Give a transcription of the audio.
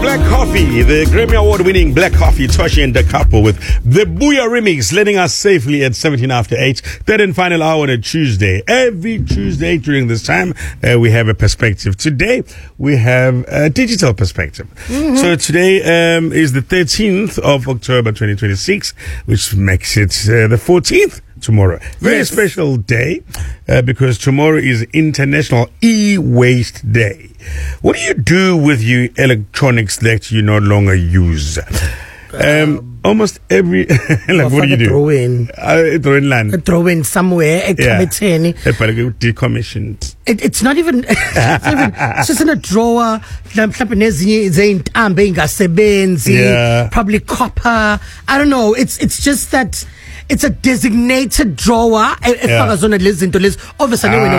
Black Coffee, the Grammy Award-winning Black Coffee, Toshi and Da Capo with the Booyah remix, letting us safely at 17 after 8. Third and final hour on a Tuesday. Every Tuesday during this time, we have a perspective. Today, we have a digital perspective. So today is the 13th of October 2026, which makes it the 14th. Tomorrow. Very special day because tomorrow is International E-Waste Day. What do you do with your electronics that you no longer use? Almost every like what do you do? Throw in land. Throw in somewhere. Decommissioned. It's not even. It's just in a drawer. Probably copper. I don't know. It's just that. It's a designated drawer.